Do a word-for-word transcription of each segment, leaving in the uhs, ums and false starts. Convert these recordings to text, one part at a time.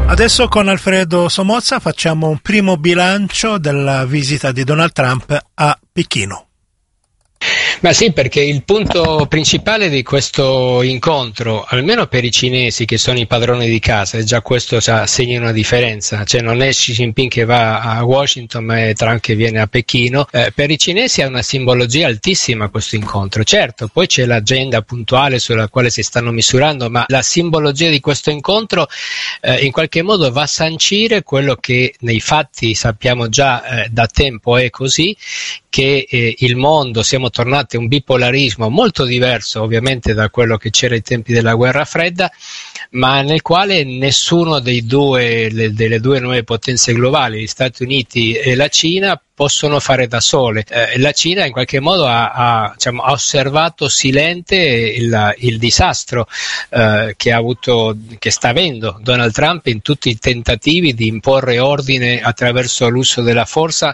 Adesso con Alfredo Somozza facciamo un primo bilancio della visita di Donald Trump a Pechino. Ma sì, perché il punto principale di questo incontro, almeno per i cinesi che sono i padroni di casa, e già questo già segna una differenza, cioè non è Xi Jinping che va a Washington ma è Trump che viene a Pechino, eh, per i cinesi ha una simbologia altissima questo incontro. Certo, poi c'è l'agenda puntuale sulla quale si stanno misurando, ma la simbologia di questo incontro eh, in qualche modo va a sancire quello che nei fatti sappiamo già eh, da tempo è così, che eh, il mondo, siamo tornati a un bipolarismo molto diverso ovviamente da quello che c'era ai tempi della guerra fredda, ma nel quale nessuno dei due, le, delle due nuove potenze globali, gli Stati Uniti e la Cina, possono fare da sole. Eh, la Cina in qualche modo ha, ha, diciamo, ha osservato silente il, il disastro eh, che ha avuto, che sta avendo Donald Trump in tutti i tentativi di imporre ordine attraverso l'uso della forza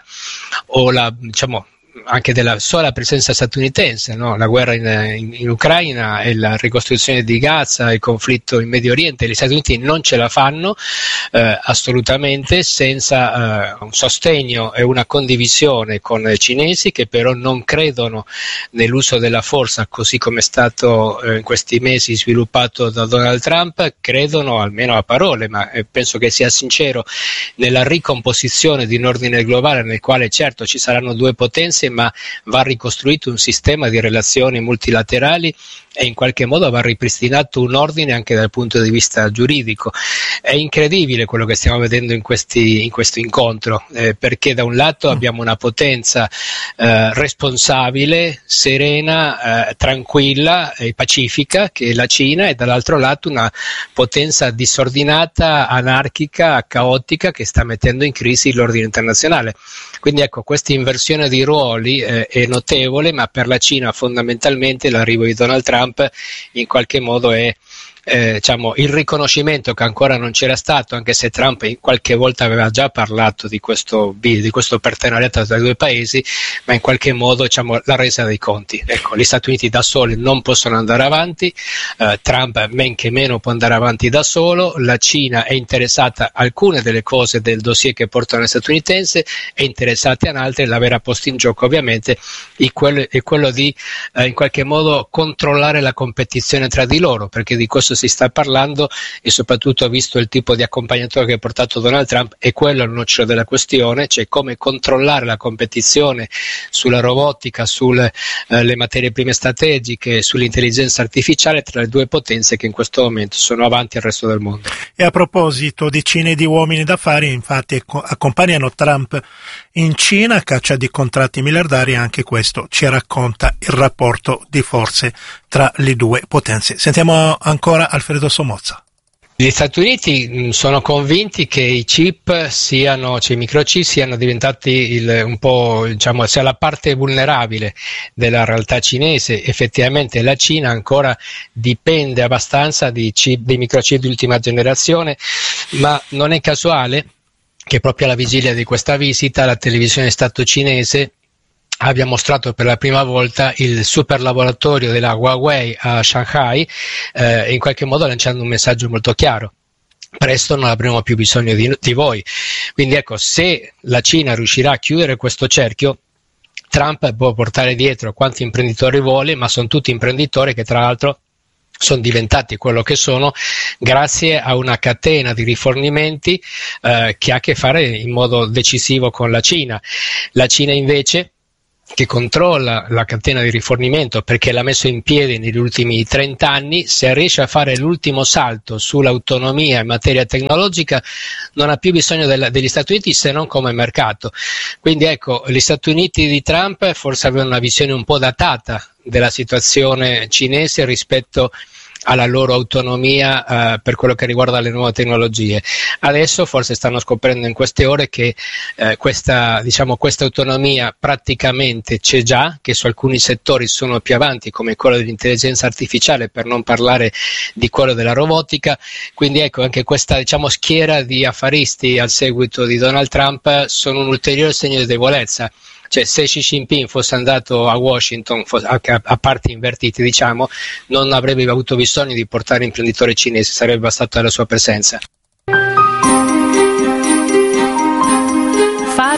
o la, diciamo, anche della sola presenza statunitense, no? La guerra in, in, in Ucraina e la ricostruzione di Gaza, il conflitto in Medio Oriente. Gli Stati Uniti non ce la fanno eh, assolutamente senza eh, un sostegno e una condivisione con i cinesi, che però non credono nell'uso della forza così come è stato eh, in questi mesi sviluppato da Donald Trump. Credono, almeno a parole, ma eh, penso che sia sincero, nella ricomposizione di un ordine globale nel quale certo ci saranno due potenze, ma va ricostruito un sistema di relazioni multilaterali e in qualche modo va ripristinato un ordine anche dal punto di vista giuridico. È incredibile quello che stiamo vedendo in, questi, in questo incontro, eh, perché da un lato abbiamo una potenza eh, responsabile, serena, eh, tranquilla e pacifica, che è la Cina, e dall'altro lato una potenza disordinata, anarchica, caotica, che sta mettendo in crisi l'ordine internazionale. Quindi ecco, questa inversione di ruoli eh, è notevole, ma per la Cina fondamentalmente l'arrivo di Donald Trump in qualche modo è Eh, diciamo, il riconoscimento che ancora non c'era stato, anche se Trump in qualche volta aveva già parlato di questo, di questo partenariato tra i due paesi, ma in qualche modo, diciamo, la resa dei conti. Ecco, gli Stati Uniti da soli non possono andare avanti, eh, Trump men che meno può andare avanti da solo, la Cina è interessata a alcune delle cose del dossier che portano le statunitense, è interessata in altre. La vera posta in gioco ovviamente è quello, è quello di eh, in qualche modo controllare la competizione tra di loro, perché di questo si sta parlando, e soprattutto visto il tipo di accompagnatore che ha portato Donald Trump, è quello il nocciolo della questione, cioè come controllare la competizione sulla robotica, sulle eh, materie prime strategiche, sull'intelligenza artificiale tra le due potenze che in questo momento sono avanti al resto del mondo. E a proposito di Cina e di uomini d'affari, infatti accompagnano Trump in Cina a caccia di contratti miliardari, anche questo ci racconta il rapporto di forze tra le due potenze. Sentiamo ancora Alfredo Somozza. Gli Stati Uniti mh, sono convinti che i chip siano, cioè i microchip siano diventati il, un po', diciamo, sia la parte vulnerabile della realtà cinese. Effettivamente la Cina ancora dipende abbastanza di chip, dei microchip di ultima generazione, ma non è casuale che proprio alla vigilia di questa visita la televisione Stato cinese abbia mostrato per la prima volta il super laboratorio della Huawei a Shanghai, eh, in qualche modo lanciando un messaggio molto chiaro: presto non avremo più bisogno di, di voi. Quindi ecco, se la Cina riuscirà a chiudere questo cerchio, Trump può portare dietro quanti imprenditori vuole, ma sono tutti imprenditori che tra l'altro sono diventati quello che sono grazie a una catena di rifornimenti eh, che ha a che fare in modo decisivo con la Cina. La Cina invece, che controlla la catena di rifornimento perché l'ha messo in piedi negli ultimi trenta anni, se riesce a fare l'ultimo salto sull'autonomia in materia tecnologica non ha più bisogno della, degli Stati Uniti, se non come mercato. Quindi ecco, gli Stati Uniti di Trump forse avevano una visione un po' datata della situazione cinese rispetto alla loro autonomia eh, per quello che riguarda le nuove tecnologie. Adesso forse stanno scoprendo in queste ore che eh, questa, diciamo, questa autonomia praticamente c'è già, che su alcuni settori sono più avanti, come quello dell'intelligenza artificiale, per non parlare di quello della robotica. Quindi ecco, anche questa, diciamo, schiera di affaristi al seguito di Donald Trump sono un ulteriore segno di debolezza. Cioè, se Xi Jinping fosse andato a Washington, a, a parti invertite, diciamo, non avrebbe avuto bisogno di portare imprenditori cinesi, sarebbe bastato la sua presenza.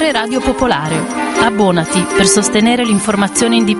Radio Popolare. Abbonati per sostenere l'informazione indipendente